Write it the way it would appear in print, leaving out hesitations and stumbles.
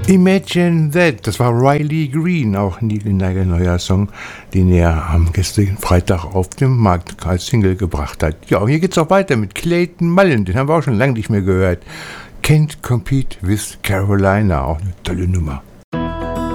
Imagine That, das war Riley Green, auch ein niegelnagelneuer neuer Song, den er am gestrigen Freitag auf dem Markt als Single gebracht hat. Ja, und hier geht's auch weiter mit Clayton Mullen, den haben wir auch schon lange nicht mehr gehört. Can't Compete with Carolina, auch eine tolle Nummer.